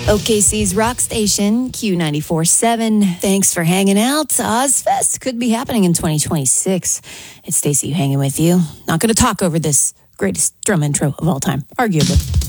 OKC's rock station, Q94.7. Thanks for hanging out. Ozfest could be happening in 2026. It's Stacey hanging with you. Not going to talk over this greatest drum intro of all time, arguably.